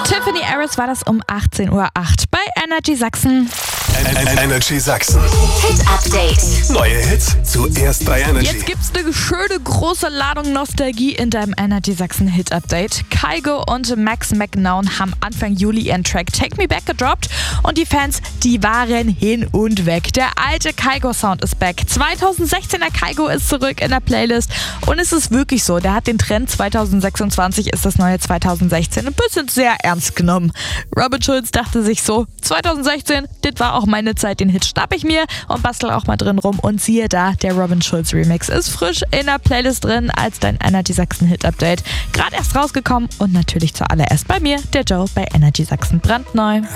Tiffany Harris war das um 18:08 Uhr bei Energy Sachsen. Energy Sachsen. Hit Update. Neue Hits zuerst bei Energy. Jetzt gibt's eine schöne große Ladung Nostalgie in deinem Energy Sachsen Hit Update. Kygo und Max McNown haben Anfang Juli ihren Track Take Me Back gedroppt und die Fans, die waren hin und weg. Der alte Kygo-Sound ist back. 2016er Kygo ist zurück in der Playlist und es ist wirklich so, der hat den Trend 2026 ist das neue 2016 ein bisschen sehr ernst genommen. Robin Schulz dachte sich so, 2016, das war auch meine Zeit, den Hit schnapp ich mir und bastel auch mal drin rum und siehe da, der Robin Schulz Remix ist frisch in der Playlist drin als dein Energy Sachsen Hit Update. Gerade erst rausgekommen und natürlich zuallererst bei mir, der Joe bei Energy Sachsen brandneu.